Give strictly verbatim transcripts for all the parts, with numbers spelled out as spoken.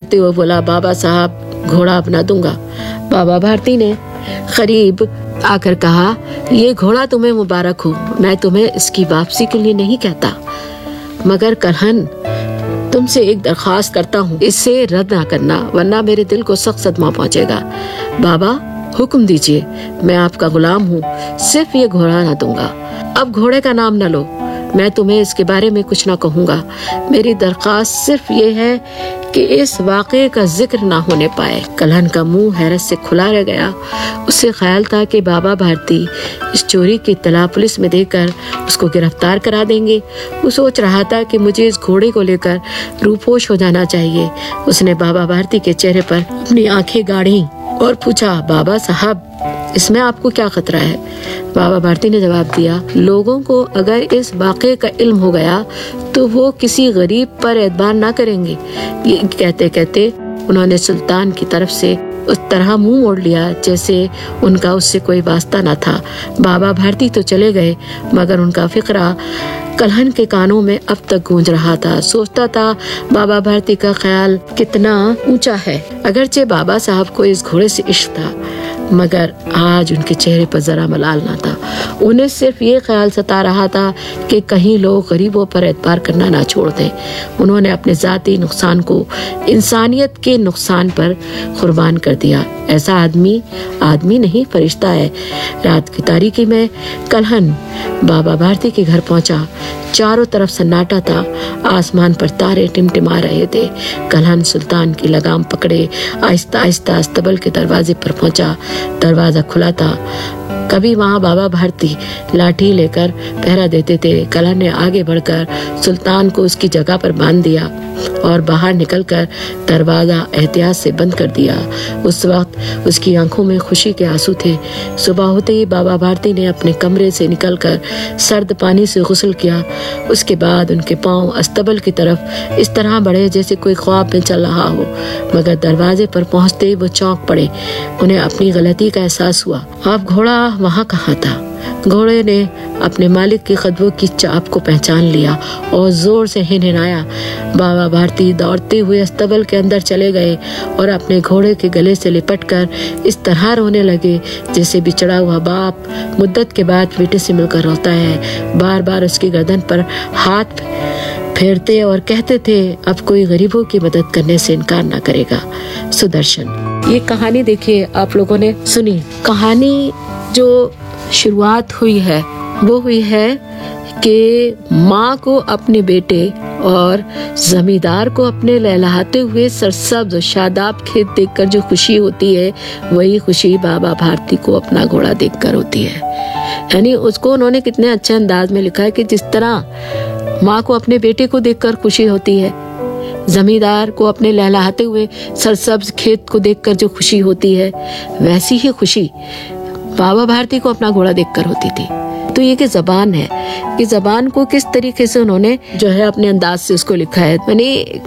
देखते हुए बोला, बाबा साहब घोड़ा अपना दूंगा। बाबा भारती ने करीब आकर कहा, ये घोड़ा तुम्हें मुबारक हो, मैं तुम्हें इसकी वापसी के लिए नहीं कहता, मगर कलहन तुमसे एक दरख्वास्त करता हूँ, इससे रद्द ना करना, वरना मेरे दिल को सख्त सदमा पहुँचेगा। बाबा हुक्म दीजिए, मैं आपका गुलाम हूँ, सिर्फ ये घोड़ा ना दूंगा। अब घोड़े का नाम न लो, मैं तुम्हें इसके बारे में कुछ ना कहूँगा। मेरी दरख्वास्त सिर्फ ये है कि इस वाक़े का जिक्र ना होने पाए। कलहन का मुंह हैरत से खुला रह गया। उसे ख्याल था कि बाबा भारती इस चोरी की इत्तला पुलिस में देकर उसको गिरफ्तार करा देंगे। वो सोच रहा था कि मुझे इस घोड़े को लेकर रूपोश हो जाना चाहिए। उसने बाबा भारती के चेहरे पर अपनी आंखें गाड़ी और पूछा, बाबा साहब इसमें आपको क्या खतरा है? बाबा भारती ने जवाब दिया, लोगों को अगर इस वाक़े का इल्म हो गया तो वो किसी गरीब पर एतबार ना करेंगे। ये कहते कहते उन्होंने सुल्तान की तरफ से उस तरह मुंह मोड़ लिया जैसे उनका उससे कोई वास्ता न था। बाबा भारती तो चले गए, मगर उनका फिक्रा कलहन के कानों में अब तक गूंज रहा था। सोचता था बाबा भारती का ख्याल कितना ऊंचा है। अगरचे बाबा साहब को इस घोड़े से इश्क था, मगर आज उनके चेहरे पर जरा मलाल ना था। उन्हें सिर्फ ये ख्याल सता रहा था कि कहीं लोग गरीबों पर एतबार करना ना छोड़ दें। उन्होंने अपने जाती नुकसान को इंसानियत के नुकसान पर कुर्बान कर दिया। ऐसा आदमी आदमी नहीं फरिश्ता है। रात की तारीकी में कलहन बाबा भारती के घर पहुंचा। चारों तरफ सन्नाटा था, आसमान पर तारे टिमटिमा रहे थे। कलहन सुल्तान की लगाम पकड़े आहिस्ता आहिस्ता अस्तबल के दरवाजे पर पहुंचा। दरवाजा खुला था। कभी वहाँ बाबा भारती लाठी लेकर पहरा देते थे। कलहन ने आगे बढ़कर सुल्तान को उसकी जगह पर बांध दिया और बाहर निकलकर दरवाजा एहतियात से बंद कर दिया। उस वक्त उसकी आंखों में खुशी के आंसू थे। सुबह होते ही बाबा भारती ने अपने कमरे से निकलकर सर्द पानी से गुस्ल किया। उसके बाद उनके पांव अस्तबल की तरफ इस तरह बढ़े जैसे कोई ख्वाब में चल रहा हो, मगर दरवाजे पर पहुंचते ही वो चौंक पड़े। उन्हें अपनी गलती का एहसास हुआ। अब घोड़ा वहाँ कहाँ था? घोड़े ने अपने मालिक के कदमों की चाप को पहचान लिया और जोर से हिनहिनाया। बाबा भारती दौड़ते हुए अस्तबल के अंदर चले गए और अपने घोड़े के गले से लिपटकर इस तरह रोने लगे जैसे बिछड़ा हुआ बाप मुद्दत के बाद बेटे से मिलकर रोता है। बार बार उसकी गर्दन पर हाथ फेरते और कहते थे, अब कोई गरीबों की मदद करने से इनकार ना करेगा। सुदर्शन। ये कहानी देखिए, आप लोगों ने सुनी। कहानी जो शुरुआत हुई है वो हुई है कि माँ को अपने बेटे और जमींदार को अपने लहलहाते हुए सरसब्ज शादाब खेत देखकर जो खुशी होती है, वही खुशी बाबा भारती को अपना घोड़ा देखकर होती है। यानी उसको उन्होंने कितने अच्छे अंदाज में लिखा है कि जिस तरह माँ को अपने बेटे को देखकर खुशी होती है, जमींदार को अपने लहलहाते हुए सरसब्ज खेत को देखकर जो खुशी होती है, वैसी ही खुशी बाबा भारती को अपना घोड़ा देखकर होती थी। तो ये कि जबान है कि जबान को किस तरीके से उन्होंने जो है अपने अंदाज से उसको लिखा है, मैंने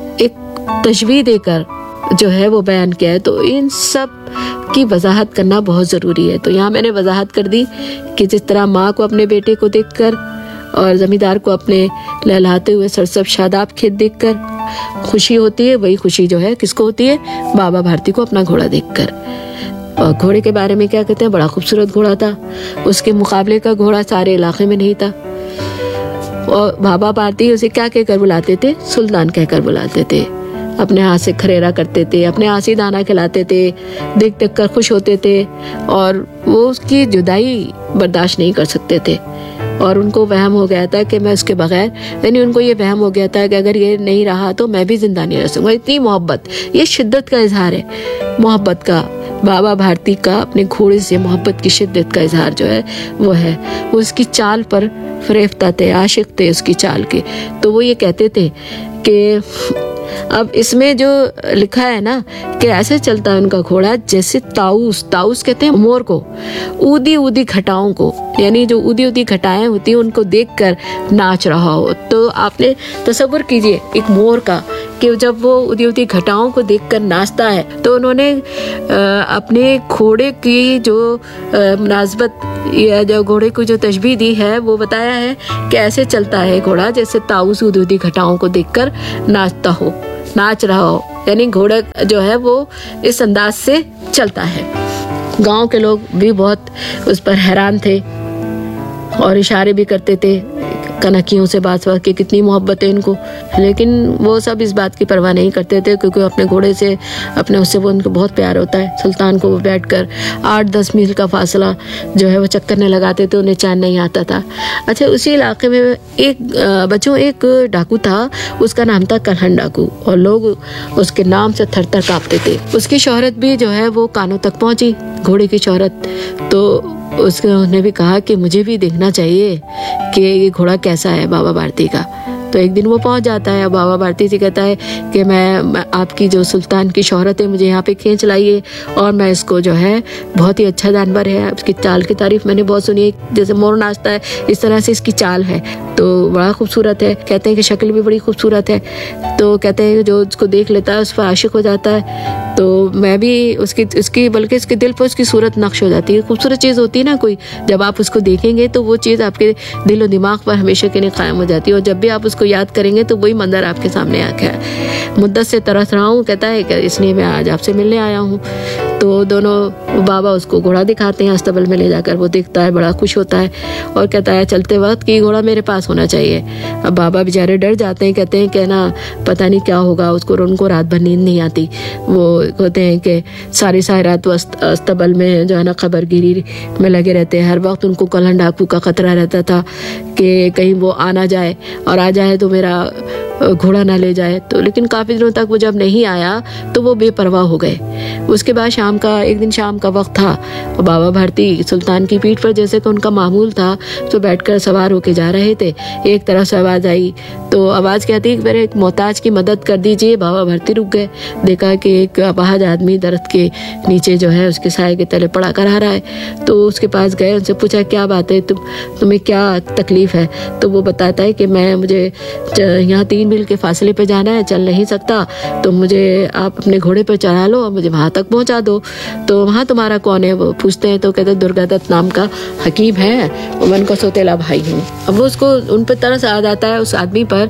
एक तशबीह देकर जो है वो बयान किया है। तो इन सब की वजाहत करना बहुत जरूरी है। तो यहाँ मैंने वजाहत कर दी कि जिस तरह माँ को अपने बेटे को देखकर और जमींदार को अपने लहलहाते हुए सरसब्ज शादाब खेत देखकर खुशी होती है, वही खुशी जो है किसको होती है? बाबा भारती को अपना घोड़ा देखकर। और घोड़े के बारे में क्या कहते हैं? बड़ा खूबसूरत घोड़ा था। उसके मुकाबले का घोड़ा सारे इलाके में नहीं था। और बाबा भारती उसे क्या कहकर बुलाते थे? सुल्तान कहकर बुलाते थे। अपने हाथ से खरेरा करते थे, अपने हाथ से दाना खिलाते थे, देख देख कर खुश होते थे और वो उसकी जुदाई बर्दाश्त नहीं कर सकते थे। और उनको वहम हो गया था कि मैं उसके बगैर, यानी उनको ये वहम हो गया था कि अगर ये नहीं रहा तो मैं भी जिंदा नहीं रह सकूंगा। इतनी मोहब्बत, ये शिद्दत का इजहार है मोहब्बत का। बाबा भारती का अपने घोड़े से मोहब्बत की शिद्दत का इजहार जो है वो है। वो उसकी चाल पर फरेफ्ता थे, आशिक थे उसकी चाल के। तो वो ये कहते थे कि अब इसमें जो लिखा है ना कि ऐसे चलता है उनका घोड़ा जैसे ताऊस, ताऊस कहते हैं मोर को, ऊदी ऊदी घटाओं को, यानी जो ऊदी ऊदी घटाएं होती हैं उनको देखकर नाच रहा हो। तो आपने तसव्वुर कीजिए एक मोर का कि जब वो ऊदी ऊदी घटाओं को देखकर नाचता है। तो उन्होंने अपने घोड़े की जो मुनासबत या जो घोड़े को जो तशबीह दी है वो बताया है कि ऐसे चलता है घोड़ा जैसे ताऊस ऊदी ऊदी घटाओं को देखकर नाचता हो। नाच रहा हो, यानी घोड़ा जो है वो इस अंदाज से चलता है। गांव के लोग भी बहुत उस पर हैरान थे और इशारे भी करते थे कनकियों से, बात बात की कितनी मोहब्बत है इनको, लेकिन वो सब इस बात की परवाह नहीं करते थे क्योंकि अपने घोड़े से, अपने उससे वो उनको बहुत प्यार होता है। सुल्तान को वो बैठकर आठ दस मील का फासला जो है वो चक्करने लगाते थे, उन्हें चैन नहीं आता था। अच्छा, उसी इलाके में एक बच्चों एक डाकू था, उसका नाम था कल्हण डाकू, और लोग उसके नाम से थर थर काँपते थे। उसकी शोहरत भी जो है वो कानों तक पहुंची, घोड़े की शोहरत। तो उसने उन्हें भी कहा कि मुझे भी देखना चाहिए कि ये घोड़ा कैसा है बाबा भारती का। तो एक दिन वो पहुंच जाता है, बाबा भारती से कहता है कि मैं, मैं आपकी जो सुल्तान की शोहरत है मुझे यहाँ पे खींच लाइए, और मैं इसको जो है बहुत ही अच्छा जानवर है, उसकी चाल की तारीफ मैंने बहुत सुनी है, जैसे मोर नाचता है इस तरह से इसकी चाल है, तो बड़ा खूबसूरत है। कहते हैं कि शक्ल भी बड़ी खूबसूरत है। तो कहते हैं जो उसको देख लेता है उस पर आशिक हो जाता है। तो मैं भी उसकी उसकी बल्कि उसके दिल पर उसकी सूरत नक्श हो जाती है। खूबसूरत चीज़ होती है ना कोई, जब आप उसको देखेंगे तो वो चीज़ आपके दिल और दिमाग पर हमेशा के लिए कायम हो जाती है, और जब भी आप उसको याद करेंगे तो वही मंजर आपके सामने आके है। मुद्दत से तरस रहा हूँ, कहता है कि इसलिए मैं आज आपसे मिलने आया हूँ। तो दोनों बाबा उसको घोड़ा दिखाते हैं, अस्तबल में ले जाकर वो देखता है, बड़ा खुश होता है और कहता है चलते वक्त कि घोड़ा मेरे पास होना चाहिए। अब बाबा बेचारे डर जाते हैं, कहते हैं कि ना पता नहीं क्या होगा उसको, उनको रात भर नींद नहीं आती। वो होते हैं कि सारी सारी रात वो अस्तबल में जो है ना खबरगिरी में लगे रहते हैं। हर वक्त उनको कल्हण डाकू का खतरा रहता था कि कहीं वो आ ना जाए, और आ जाए तो मेरा घोड़ा ना ले जाए। तो लेकिन काफ़ी दिनों तक वो जब नहीं आया तो वो बेपरवाह हो गए। उसके बाद शाम का एक दिन शाम का वक्त था, बाबा भारती सुल्तान की पीठ पर जैसे कि उनका मामूल था तो बैठकर सवार होके जा रहे थे। एक तरफ से आवाज़ आई, तो आवाज़ कहती है कि मेरे एक मोहताज की मदद कर दीजिए। बाबा भारती रुक गए, देखा कि एक अपाहज आदमी दरख्त के नीचे जो है उसके साए के तले पड़ा कर आ रहा है। तो उसके पास गए, उनसे पूछा क्या बात है, तुम तुम्हें क्या तकलीफ है। तो वो बताता है कि मैं मुझे यहाँ तीन मील के फासले पे जाना है, चल नहीं सकता, तो मुझे आप अपने घोड़े पर चढ़ा लो और मुझे वहाँ तक पहुँचा दो। तो वहाँ तुम्हारा कौन है, वो पूछते हैं। तो कहते दुर्गादत्त नाम का हकीम है, मैं उनका सौतेला भाई हूँ। अब वो उसको उन पर तरस आ जाता है उस आदमी पर,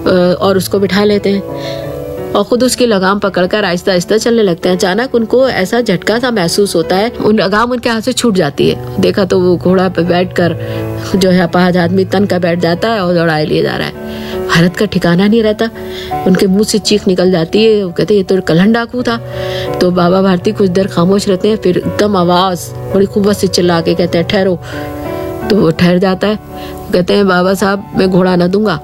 और उसको बिठा लेते हैं और खुद उसकी लगाम पकड़कर आहिस्ता आहिस्ता चलने लगते हैं। अचानक उनको ऐसा झटका सा महसूस होता है, उन लगाम उनके हाथ से छूट जाती है। देखा तो वो घोड़ा पे बैठकर जो है अपाहज आदमी तन का बैठ जाता है और दौड़ाए लिए जा रहा है। हालत का ठिकाना नहीं रहता, उनके मुंह से चीख निकल जाती है। वो कहते ये तो कल्हण डाकू था। तो बाबा भारती कुछ देर खामोश रहते हैं, फिर एकदम आवाज बड़ी कुव्वत से चिल्ला के कहते हैं ठहरो। तो वो ठहर जाता है। कहते हैं बाबा साहब मैं घोड़ा ना दूंगा।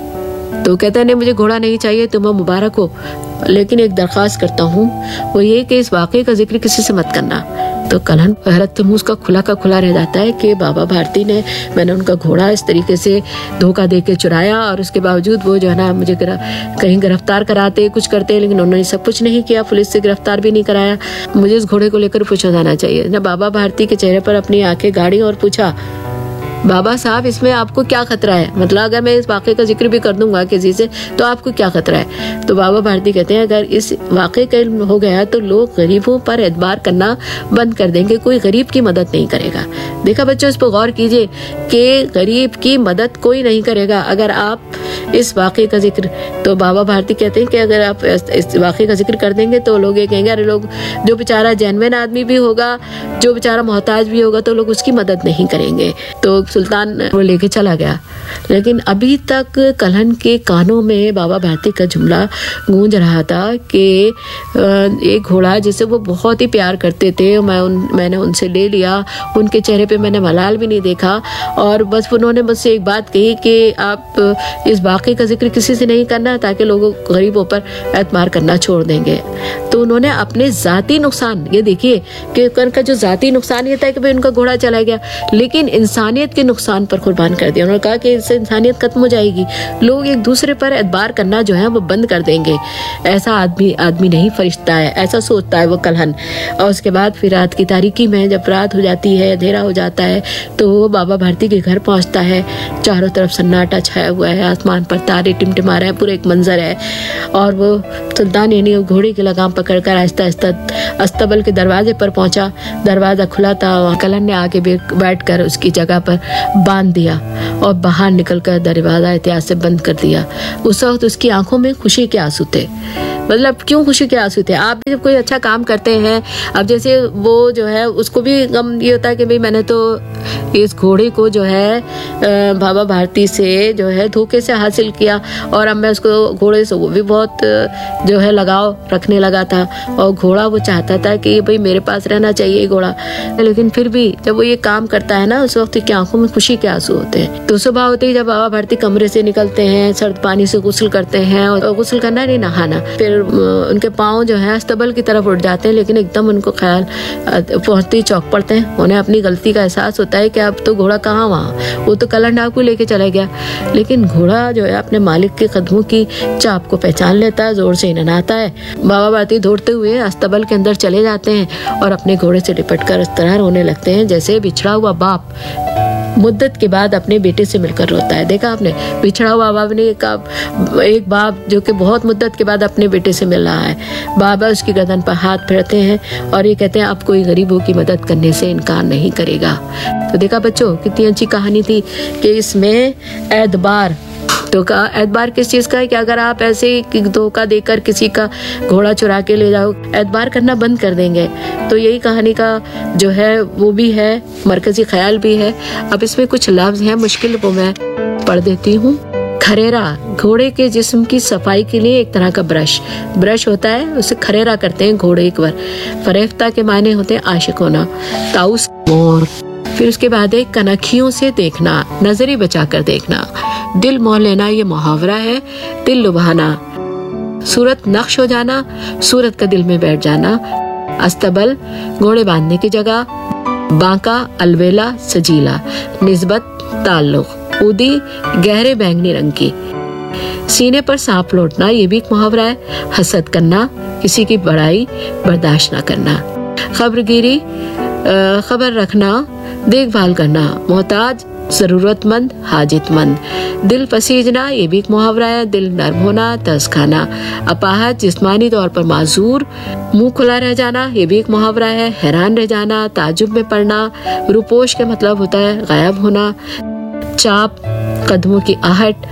तो कहते हैं नहीं मुझे घोड़ा नहीं चाहिए, तुम्हें मुबारक हो, लेकिन एक दरख्वास्त करता हूँ, वो ये कि इस वाक़े का जिक्र किसी से मत करना। तो कल्हण हैरत मुंह उसका खुला का खुला रह जाता है कि बाबा भारती ने, मैंने उनका घोड़ा इस तरीके से धोखा दे के चुराया, और उसके बावजूद वो जो है ना मुझे कहीं गिरफ्तार कराते कुछ करते, लेकिन उन्होंने सब कुछ नहीं किया, पुलिस से गिरफ्तार भी नहीं कराया। मुझे इस घोड़े को लेकर पूछा जाना चाहिए ना। बाबा भारती के चेहरे पर अपनी आंखें गाड़ी और पूछा बाबा साहब इसमें आपको क्या खतरा है, मतलब अगर मैं इस वाक़े का जिक्र भी कर दूंगा किसी से तो आपको क्या खतरा है। तो बाबा भारती कहते हैं अगर इस वाक़े का इल्म हो गया तो लोग गरीबों पर एतबार करना बंद कर देंगे, कोई गरीब की मदद नहीं करेगा। देखा बच्चों, इस पर गौर कीजिए कि गरीब की मदद कोई नहीं करेगा अगर आप इस वाक़े का जिक्र। तो बाबा भारती कहते हैं कि अगर आप इस वाक़े का जिक्र कर देंगे तो लोग ये कहेंगे अरे लोग जो बेचारा जेन्युइन आदमी भी होगा, जो बेचारा मोहताज भी होगा, तो लोग उसकी मदद नहीं करेंगे। तो सुल्तान वो लेके चला गया, लेकिन अभी तक कल्हण के कानों में बाबा भारती का जुमला गूंज रहा था कि एक घोड़ा जिसे वो बहुत ही प्यार करते थे, मैं उन मैंने उनसे ले लिया, उनके चेहरे पे मैंने मलाल भी नहीं देखा, और बस उन्होंने मुझसे एक बात कही कि आप इस वाक़े का जिक्र किसी से नहीं करना ताकि लोग गरीबों पर एतबार करना छोड़ देंगे। तो उन्होंने अपने ज़ाती नुकसान, ये देखिए कि उनका जो ज़ाती नुकसान ये था कि भाई उनका घोड़ा चला गया, लेकिन इंसानियत के नुकसान पर कुर्बान कर दिया। उन्होंने कहा कि इससे इंसानियत खत्म हो जाएगी, लोग एक दूसरे पर एतबार करना जो है वो बंद कर देंगे। ऐसा आदमी आदमी नहीं फरिश्ता है, ऐसा सोचता है वो कल्हण। और उसके बाद फिर रात की तारीकी में जब रात हो जाती है, अंधेरा हो जाता है, तो वो बाबा भारती के घर पहुंचता है। चारों तरफ सन्नाटा छाया हुआ है, आसमान पर तारे टिमटिमा रहे हैं, पूरा एक मंजर है। और वो सुल्तान यानी घोड़े की लगाम पकड़कर आहिस्ता आहिस्ता अस्तबल के दरवाजे पर पहुंचा। दरवाजा खुला था, कलन ने आके बैठकर उसकी जगह पर बांध दिया और बाहर निकलकर दरवाजा एहतियात से बंद कर दिया। उस वक्त उसकी आंखों में खुशी के आंसू थे। मतलब क्यों खुशी के आंसू थे? आप भी जब कोई अच्छा काम करते हैं, अब जैसे वो जो है उसको भी गम ये होता है कि भाई मैंने तो इस घोड़े को जो है बाबा भारती से जो है धोखे से हासिल किया और अब मैं उसको घोड़े से वो भी बहुत जो है लगाव रखने लगा था और घोड़ा वो चाहता था कि भाई मेरे पास रहना चाहिए घोड़ा। लेकिन फिर भी जब वो ये काम करता है ना, उस वक्त की आंखों में खुशी के आंसू होते हैं। तो सुबह होते ही जब बाबा भारती कमरे से निकलते हैं, सर्द पानी से गुस्ल करते हैं, और गुस्ल करना नहीं नहाना, फिर उनके पाँव जो है अस्तबल की तरफ उठ जाते हैं। लेकिन एकदम उनको ख्याल पहुंचते ही चौंक पड़ते हैं। उन्हें अपनी गलती का एहसास होता है कि अब तो घोड़ा कहाँ वहाँ, वो तो कलन डाकू लेके चला गया। लेकिन घोड़ा जो है अपने मालिक के कदमों की चाप को पहचान लेता है, जोर से इननाता है। बाबा भारती दौड़ते हुए अस्तबल के अंदर चले जाते हैं और अपने घोड़े से लिपट कर इस तरह रोने लगते हैं जैसे बिछड़ा हुआ बाप मुद्दत के बाद अपने बेटे से मिलकर रोता है। देखा आपने, बिछड़ा हुआ बाप ने एक बाप जो कि बहुत मुद्दत के बाद अपने बेटे से मिल रहा है। बाबा उसकी गर्दन पर हाथ फेरते हैं और ये कहते हैं अब कोई गरीबों की मदद करने से इनकार नहीं करेगा। तो देखा बच्चों, कितनी अच्छी कहानी थी कि इसमें एतबार तो का एतबार किस चीज का है कि अगर आप ऐसे धोखा देकर किसी का घोड़ा चुरा के ले जाओ, एतबार करना बंद कर देंगे। तो यही कहानी का जो है वो भी है, मरकजी ख्याल भी है। अब इसमें कुछ लफ्ज हैं मुश्किल, वो मैं पढ़ देती हूँ। खरेरा, घोड़े के जिस्म की सफाई के लिए एक तरह का ब्रश ब्रश होता है, उसे खरेरा करते हैं घोड़े एक बार। फरेफ्ता के माने होते हैं आशिक होना। ताउस, मोर। फिर उसके बाद एक कनखियों से देखना, नजरी बचाकर देखना। दिल मोह लेना, ये मुहावरा है, दिल लुभाना। सूरत नक्श हो जाना, सूरत का दिल में बैठ जाना। अस्तबल, घोड़े बांधने की जगह। बांका, अलवेला, सजीला। निस्बत, ताल्लुक। उदी, गहरे बैंगनी रंग की। सीने पर सांप लौटना, ये भी एक मुहावरा है। हसद करना, किसी की बड़ाई बर्दाश्त न करना। खबरगिरी, खबर रखना, देखभाल करना। मोहताज, जरूरतमंद, हाजतमंद। दिल पसीजना, ये भी एक मुहावरा है। दिल नर्म होना, तरस खाना। अपाहज, जिस्मानी तौर पर माजूर। मुंह खुला रह जाना, ये भी एक मुहावरा है। हैरान रह जाना, ताजुब में पड़ना। रुपोश का मतलब होता है गायब होना। चाप, कदमों की आहट।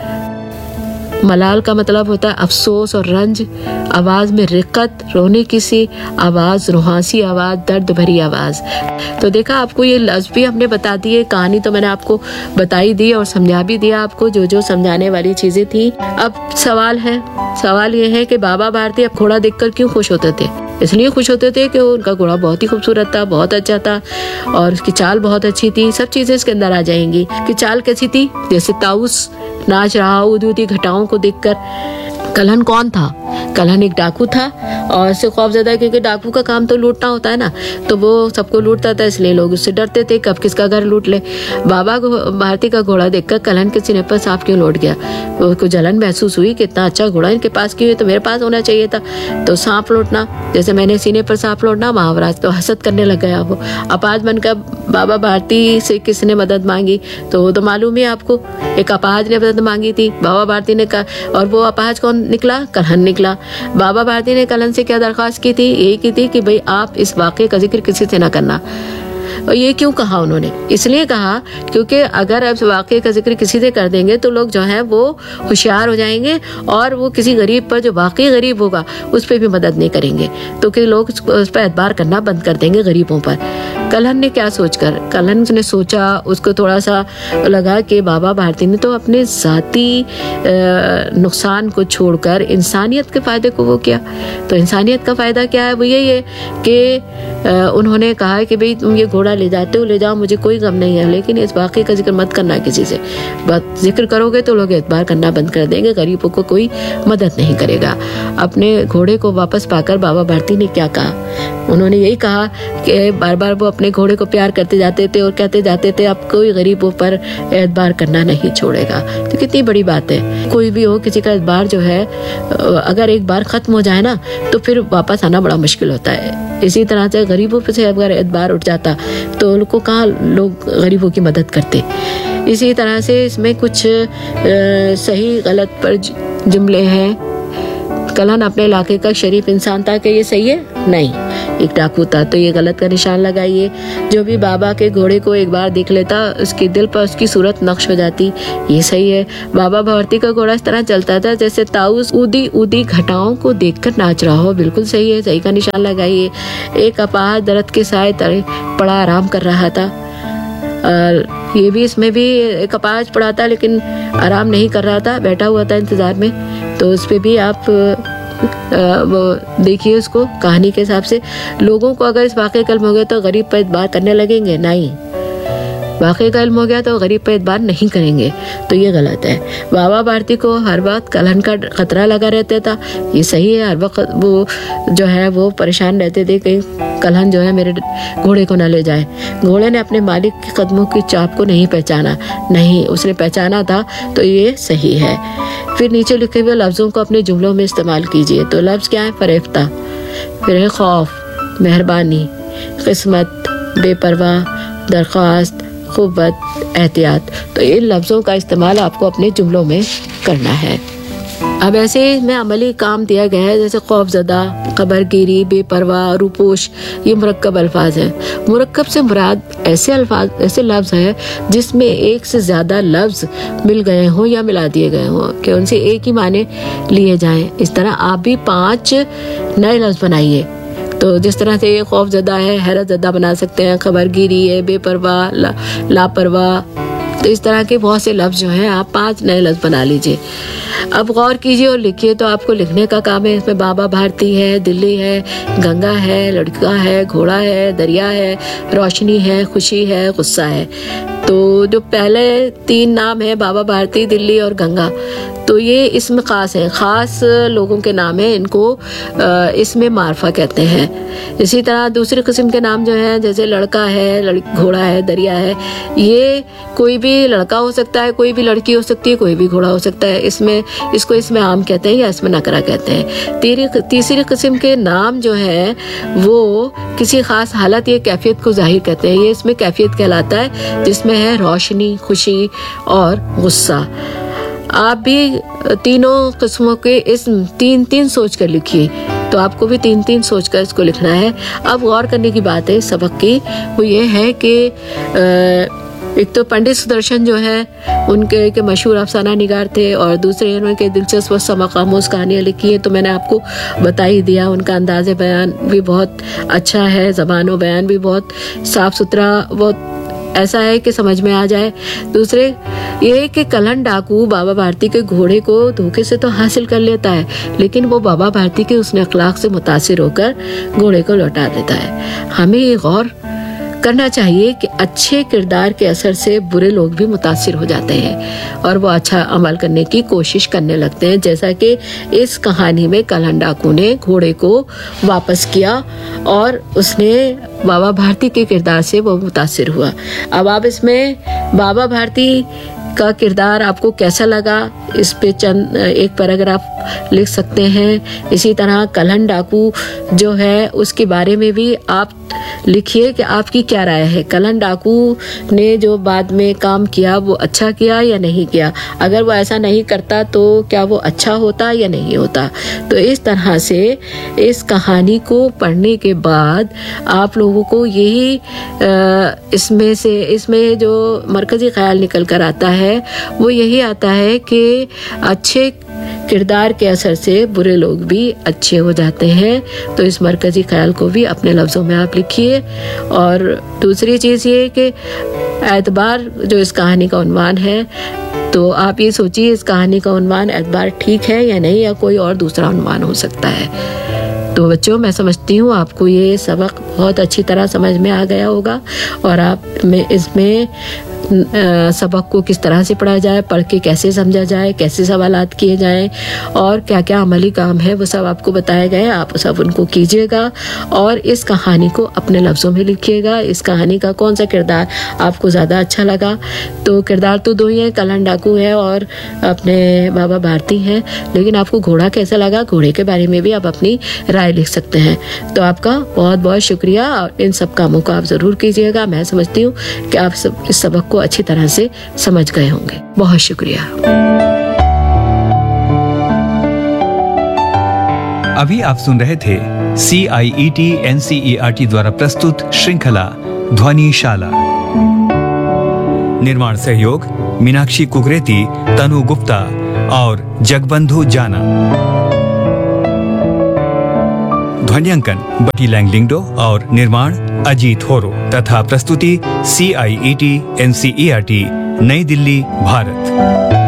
मलाल का मतलब होता है अफसोस और रंज। आवाज में रिक्कत, रोने की सी आवाज, रुहासी आवाज, दर्द भरी आवाज। तो देखा, आपको ये लफ्ज भी हमने बता दिए, कहानी तो मैंने आपको बताई दी और समझा भी दिया आपको जो जो समझाने वाली चीजें थी। अब सवाल है, सवाल ये है कि बाबा भारती अब घोड़ा देखकर क्यों खुश होते थे? इसलिए खुश होते थे कि उनका घोड़ा बहुत ही खूबसूरत था, बहुत अच्छा था और उसकी चाल बहुत अच्छी थी। सब चीजें इसके अंदर आ जाएंगी कि चाल कैसी थी, जैसे ताउस नाच रहा ऊदी घटाओं को देखकर। कलहन कौन था? कलहन एक डाकू था और इससे खौफजदा, क्योंकि डाकू का काम तो लूटना होता है ना, तो वो सबको लूटता था, इसलिए लोग उससे डरते थे कब किसका घर लूट ले। बाबा भारती का घोड़ा देखकर कलहन के सीने पर सांप क्यों लौट गया? उसको जलन महसूस हुई कि इतना अच्छा घोड़ा इनके पास क्यों है, तो मेरे पास होना चाहिए था। तो सांप लौटना, जैसे मैंने सीने पर सांप लौटना, महावराज तो हसद करने लग गया वो। अपाज बनकर बाबा भारती से किसने मदद मांगी? तो वो तो मालूम ही आपको, एक अपाज ने मदद मांगी थी, बाबा भारती ने कहा। और वो अपाज कौन निकला? कलहन निकला। बाबा भारती ने कलहन से क्या दरख्वास्त की थी? यही की थी कि भाई आप इस वाक़े का जिक्र किसी से ना करना। और ये क्यों कहा उन्होंने? इसलिए कहा क्योंकि अगर आप वाक़े का जिक्र किसी से कर देंगे तो लोग जो है वो होशियार हो जाएंगे और वो किसी गरीब पर, जो वाकई गरीब होगा, उस पर भी मदद नहीं करेंगे, तो कि लोग उस पर एतबार करना बंद कर देंगे गरीबों पर। कलहन ने क्या सोचकर, कलहन ने सोचा, उसको थोड़ा सा लगा कि बाबा भारती ने तो अपने ज़ाती नुकसान को छोड़कर इंसानियत के फ़ायदे को वो किया। तो इंसानियत का फ़ायदा क्या है? वो यही है कि उन्होंने कहा कि भाई तुम ये घोड़ा ले जाते हो, ले जाओ, मुझे कोई गम नहीं है, लेकिन इस वाक़े का जिक्र मत करना किसी से। बात जिक्र करोगे तो लोग एतबार करना बंद कर देंगे, गरीबों को कोई मदद नहीं करेगा। अपने घोड़े को वापस पाकर बाबा भारती ने क्या कहा? उन्होंने यही कहा कि बार बार वो अपने घोड़े को प्यार करते जाते थे और कहते जाते थे अब कोई गरीबों पर एतबार करना नहीं छोड़ेगा। तो कितनी बड़ी बात है, कोई भी हो, किसी का एतबार जो है अगर एक बार खत्म हो जाए ना तो फिर वापस आना बड़ा मुश्किल होता है। इसी तरह से गरीबों पर से अगर एतबार उठ जाता तो उनको कहाँ लोग गरीबों की मदद करते। इसी तरह से इसमें कुछ आ, सही गलत पर जुमले हैं। कलहन अपने इलाके का शरीफ इंसान था कि ये सही है? नहीं, एक डाकू था। तो ये गलत का निशान लगाइए। जो भी बाबा के घोड़े को एक बार देख लेता उसके दिल पर उसकी सूरत नक्श हो जाती, ये सही है। बाबा भारती का घोड़ा इस तरह चलता था जैसे ताऊस ऊदी ऊदी घटाओं को देखकर नाच रहा हो, बिल्कुल सही है, सही का निशान लगाइए। एक अपाहज दर्द के साए तले पड़ा आराम कर रहा था, और ये भी इसमें भी एक अपाहज पड़ा था लेकिन आराम नहीं कर रहा था, बैठा हुआ था इंतजार में। तो उस पे भी आप वो देखिए उसको कहानी के हिसाब से। लोगों को अगर इस वाक़े का इल्म हो गया तो गरीब पर एतबार करने लगेंगे? नहीं, वाक़े का इल्म हो गया तो गरीब पर एतबार नहीं करेंगे, तो ये गलत है। बाबा भारती को हर वक्त कलहन का खतरा लगा रहता था, ये सही है। हर वक्त वो जो है वो परेशान रहते थे कहीं कलहन जो है मेरे घोड़े को न ले जाए। घोड़े ने अपने मालिक के कदमों की चाप को नहीं पहचाना, नहीं, उसने पहचाना था, तो ये सही है। फिर नीचे लिखे हुए लफ्ज़ों को अपने जुमलों में इस्तेमाल कीजिए। तो लफ्ज़ क्या है? फरेफ्ता, फिर खौफ, मेहरबानी, किस्मत, बेपरवाह, दरख्वास्त, क़ुव्वत, एहतियात। तो इन लफ्ज़ों का इस्तेमाल आपको अपने जुमलों में करना है। अब ऐसे में अमली काम दिया गया है जैसे खौफजदा, खबरगिरी, बेपरवाह, रूपोश, ये मुरक्कब अल्फाज हैं। मुरक्कब से मुराद ऐसे अल्फाज ऐसे लफ्ज़ हैं जिसमें एक से ज़्यादा लफ्ज़ मिल गए हों या मिला दिए गए हों कि उनसे एक ही माने लिए जाएं। इस तरह आप भी पांच नए लफ्ज़ बनाइए। तो जिस तरह से ये खौफजदा है, हैरतजदा बना सकते हैं, खबरगिरी है, बेपरवाह, ला, लापरवाह। तो इस तरह के बहुत से लफ्ज़ जो हैं आप पांच नए लफ्ज़ बना लीजिए। अब गौर कीजिए और लिखिए। तो आपको लिखने का काम है। इसमें बाबा भारती है, दिल्ली है, गंगा है, लड़का है, घोड़ा है, दरिया है, रोशनी है, खुशी है, गुस्सा है। तो जो पहले तीन नाम है बाबा भारती, दिल्ली और गंगा, तो ये इसमें ख़ास है, ख़ास लोगों के नाम है, इनको इसमें मारफा कहते हैं। इसी तरह दूसरी किस्म के नाम जो हैं जैसे लड़का है, घोड़ा है, दरिया है, ये कोई भी लड़का हो सकता है, कोई भी लड़की हो सकती है, कोई भी घोड़ा हो सकता है। इसमें इसको इसमें आम कहते हैं या इसमें नकरा कहते हैं। तीसरी तीसरी किस्म के नाम जो है वो किसी ख़ास हालत या कैफियत को जाहिर करते हैं। ये इसमें कैफियत कहलाता है, जिसमें है रोशनी, खुशी और गुस्सा। आप भी तीनों किस्मों के इस तीन तीन सोच कर लिखिए। तो आपको भी तीन तीन सोच कर इसको लिखना है। अब गौर करने की बात है सबक की, वो ये है कि एक तो पंडित सुदर्शन जो है उनके एक मशहूर अफसाना निगार थे, और दूसरे उनके दिलचस्प सबक आमोज कहानियाँ लिखी है। तो मैंने आपको बता ही दिया, उनका अंदाज़े बयान भी बहुत अच्छा है, ज़बान बयान भी बहुत साफ सुथरा, बहुत ऐसा है कि समझ में आ जाए। दूसरे ये कि कलहन डाकू बाबा भारती के घोड़े को धोखे से तो हासिल कर लेता है, लेकिन वो बाबा भारती के उसने अखलाक से मुतासिर होकर घोड़े को लौटा देता है। हमें ये गौर करना चाहिए कि अच्छे किरदार के असर से बुरे लोग भी मुतासिर हो जाते हैं और वो अच्छा अमल करने की कोशिश करने लगते हैं, जैसा कि इस कहानी में कलहन डाकू ने घोड़े को वापस किया और उसने बाबा भारती के किरदार से वो मुतासिर हुआ। अब आप इसमें बाबा भारती का किरदार आपको कैसा लगा, इस पे चंद एक पैराग्राफ लिख सकते हैं। इसी तरह कलहन डाकू जो है उसके बारे में भी आप लिखिए कि आपकी क्या राय है। कलहन डाकू ने जो बाद में काम किया वो अच्छा किया या नहीं किया, अगर वो ऐसा नहीं करता तो क्या वो अच्छा होता या नहीं होता। तो इस तरह से इस कहानी को पढ़ने के बाद आप लोगों को यही इसमें से इसमें जो मरकजी ख्याल निकल कर आता है वो यही आता है कि अच्छे किरदार के असर से बुरे लोग भी अच्छे हो जाते हैं। तो इस मरकजी ख्याल को भी अपने लफ्ज़ों में आप लिखिए। और दूसरी चीज़ ये कि एतबार जो इस कहानी का उन्वान है, तो आप ये सोचिए इस कहानी का उन्वान एतबार ठीक है या नहीं, या कोई और दूसरा उन्वान हो सकता है। तो बच्चों, मैं समझती हूँ आपको ये सबक बहुत अच्छी तरह समझ में आ गया होगा और आप में इसमें सबक को किस तरह से पढ़ा जाए, पढ़ के कैसे समझा जाए, कैसे सवालात किए जाएं और क्या क्या अमली काम है वो सब आपको बताया गया। आप सब उनको कीजिएगा और इस कहानी को अपने लफ्ज़ों में लिखिएगा। इस कहानी का कौन सा किरदार आपको ज़्यादा अच्छा लगा। तो किरदार तो दो ही हैं, कलहन डाकू है और अपने बाबा भारती हैं, लेकिन आपको घोड़ा कैसा लगा, घोड़े के बारे में भी आप अपनी राय लिख सकते हैं। तो आपका बहुत बहुत शुक्रिया और इन सब कामों को आप ज़रूर कीजिएगा। मैं समझती हूँ कि आप सब इस सबक को अच्छी तरह से समझ गए होंगे। बहुत शुक्रिया। अभी आप सुन रहे थे सी आई E T N C E R T द्वारा प्रस्तुत श्रृंखला ध्वनिशाला। निर्माण सहयोग मीनाक्षी कुकरेती, तनु गुप्ता और जगबंधु जाना। ध्वनियांकन बटी लैंगलिंगडो और निर्माण अजीत होरो तथा प्रस्तुति सी आई E T N C E R T, नई दिल्ली, भारत।